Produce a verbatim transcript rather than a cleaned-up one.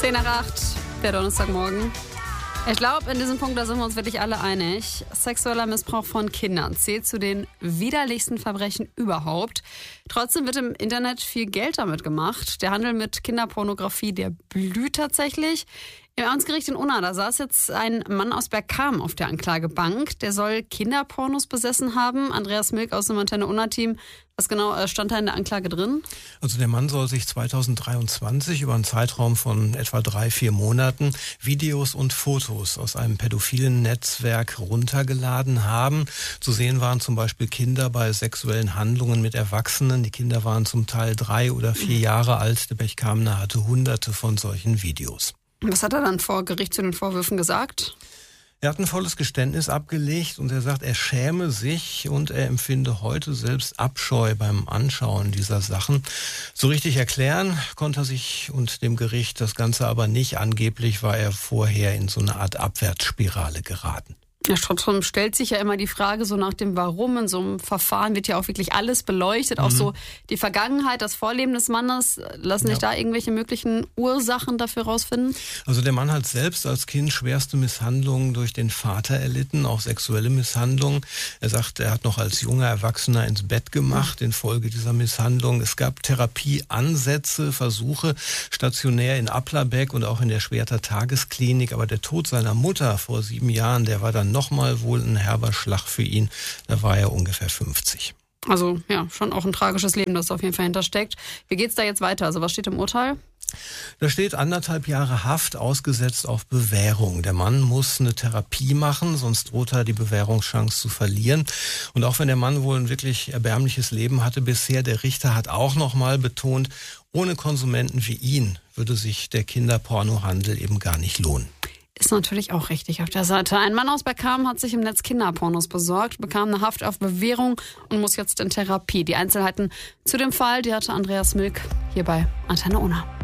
zehn nach acht, der Donnerstagmorgen. Ich glaube, in diesem Punkt, da sind wir uns wirklich alle einig. Sexueller Missbrauch von Kindern zählt zu den widerlichsten Verbrechen überhaupt. Trotzdem wird im Internet viel Geld damit gemacht. Der Handel mit Kinderpornografie, der blüht tatsächlich. Im Amtsgericht in Unna, da saß jetzt ein Mann aus Bergkamen auf der Anklagebank. Der soll Kinderpornos besessen haben. Andreas Milk aus dem Antenne Unna-Team. Was genau stand da in der Anklage drin? Also der Mann soll sich zweitausenddreiundzwanzig über einen Zeitraum von etwa drei, vier Monaten Videos und Fotos aus einem pädophilen Netzwerk runtergeladen haben. Zu sehen waren zum Beispiel Kinder bei sexuellen Handlungen mit Erwachsenen. Die Kinder waren zum Teil drei oder vier Jahre alt. Der Bergkamener hatte hunderte von solchen Videos. Was hat er dann vor Gericht zu den Vorwürfen gesagt? Er hat ein volles Geständnis abgelegt und er sagt, er schäme sich und er empfinde heute selbst Abscheu beim Anschauen dieser Sachen. So richtig erklären konnte er sich und dem Gericht das Ganze aber nicht. Angeblich war er vorher in so eine Art Abwärtsspirale geraten. Ja, trotzdem stellt sich ja immer die Frage so nach dem Warum. In so einem Verfahren wird ja auch wirklich alles beleuchtet. Mhm. Auch so die Vergangenheit, das Vorleben des Mannes. Lassen sich ja da irgendwelche möglichen Ursachen dafür rausfinden? Also der Mann hat selbst als Kind schwerste Misshandlungen durch den Vater erlitten, auch sexuelle Misshandlungen. Er sagt, er hat noch als junger Erwachsener ins Bett gemacht infolge dieser Misshandlung. Es gab Therapieansätze, Versuche, stationär in Applerbeck und auch in der Schwerter Tagesklinik. Aber der Tod seiner Mutter vor sieben Jahren, der war dann nochmal wohl ein herber Schlag für ihn. Da war er ungefähr fünfzig. Also ja, schon auch ein tragisches Leben, das auf jeden Fall hintersteckt. Wie geht's da jetzt weiter? Also was steht im Urteil? Da steht anderthalb Jahre Haft ausgesetzt auf Bewährung. Der Mann muss eine Therapie machen, sonst droht er die Bewährungschance zu verlieren. Und auch wenn der Mann wohl ein wirklich erbärmliches Leben hatte bisher, der Richter hat auch nochmal betont, ohne Konsumenten wie ihn würde sich der Kinderpornohandel eben gar nicht lohnen. Ist natürlich auch richtig auf der Seite. Ein Mann aus Bergkamen hat sich im Netz Kinderpornos besorgt, bekam eine Haft auf Bewährung und muss jetzt in Therapie. Die Einzelheiten zu dem Fall, die hatte Andreas Milk hier bei Antenne Unna.